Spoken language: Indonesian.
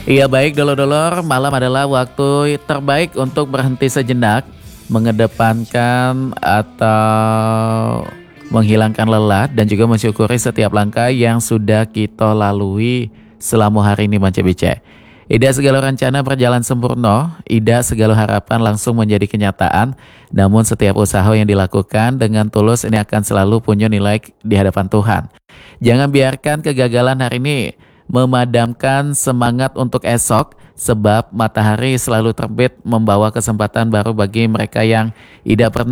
Iya baik dulur-dulur, malam adalah waktu terbaik untuk berhenti sejenak, mengedepankan atau menghilangkan lelah dan juga mensyukuri setiap langkah yang sudah kita lalui selama hari ini Bang Cebice. Ida segala rencana berjalan sempurna, ida segala harapan langsung menjadi kenyataan, namun setiap usaha yang dilakukan dengan tulus ini akan selalu punya nilai di hadapan Tuhan. Jangan biarkan kegagalan hari ini memadamkan semangat untuk esok, sebab matahari selalu terbit membawa kesempatan baru bagi mereka yang tidak pernah